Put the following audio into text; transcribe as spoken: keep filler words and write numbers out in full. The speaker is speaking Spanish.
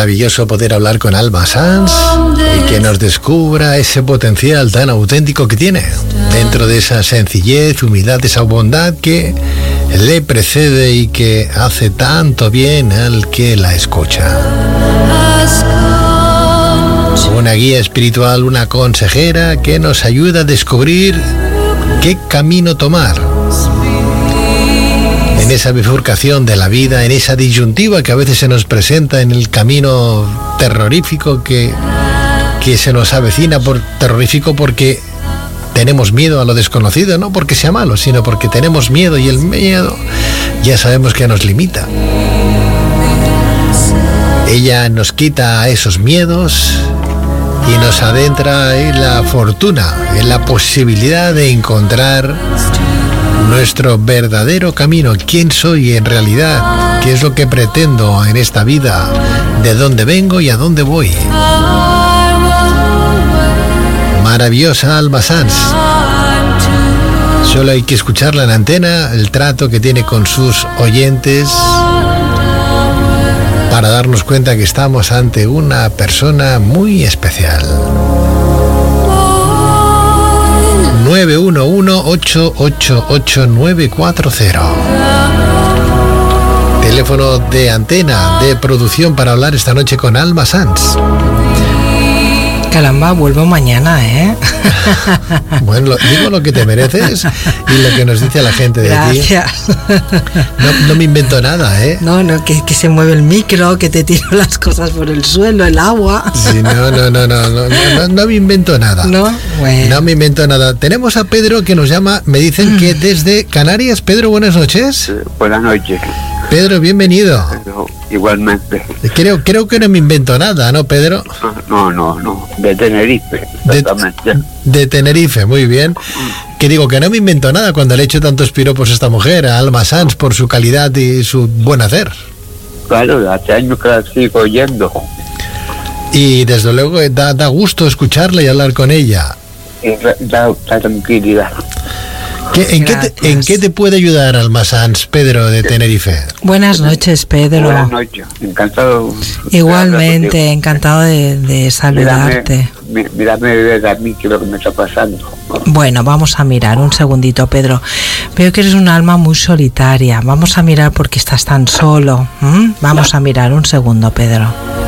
maravilloso poder hablar con Alma Sanz y que nos descubra ese potencial tan auténtico que tiene dentro de esa sencillez, humildad, esa bondad que le precede y que hace tanto bien al que la escucha. Una guía espiritual, una consejera que nos ayuda a descubrir qué camino tomar en esa bifurcación de la vida, en esa disyuntiva que a veces se nos presenta en el camino terrorífico que, que se nos avecina. Por terrorífico porque tenemos miedo a lo desconocido, no porque sea malo, sino porque tenemos miedo, y el miedo ya sabemos que nos limita. Ella nos quita esos miedos y nos adentra en la fortuna, en la posibilidad de encontrar nuestro verdadero camino. ¿Quién soy en realidad? ¿Qué es lo que pretendo en esta vida? ¿De dónde vengo y a dónde voy? Maravillosa Alma Sanz. Solo hay que escucharla en antena, el trato que tiene con sus oyentes, para darnos cuenta que estamos ante una persona muy especial. nueve uno uno, ocho ocho ocho, nueve cuatro cero. Teléfono de antena de producción para hablar esta noche con Alma Sanz. Caramba, vuelvo mañana, ¿eh? Bueno, lo, digo lo que te mereces y lo que nos dice la gente de Gracias. ti. No, no me invento nada, ¿eh? No, no, que, que se mueve el micro, que te tiro las cosas por el suelo, el agua. Sí, no, no, no, no, no, no, no me invento nada. No, bueno. No me invento nada. Tenemos a Pedro que nos llama, me dicen mm. que desde Canarias. Pedro, buenas noches. Eh, buenas noches. Pedro, bienvenido. Pero, igualmente. Creo, creo que no me invento nada, ¿no, Pedro? No, no, no. De Tenerife, exactamente. De, de Tenerife, muy bien. Que digo que no me invento nada cuando le echo tantos piropos a esta mujer, a Alma Sanz, por su calidad y su buen hacer. Claro, hace años que la sigo oyendo. Y desde luego da, da gusto escucharla y hablar con ella. Y da, da tranquilidad. ¿Qué, en, qué te, ¿En qué te puede ayudar Alma Sanz, Pedro de Tenerife? Buenas noches, Pedro. Buenas noches, encantado. Igualmente, encantado de, de saludarte. Mírame, mírame a mí qué es lo que me está pasando. Bueno, vamos a mirar un segundito, Pedro. Veo que eres un alma muy solitaria. Vamos a mirar por qué estás tan solo. ¿Mm? Vamos a mirar un segundo, Pedro.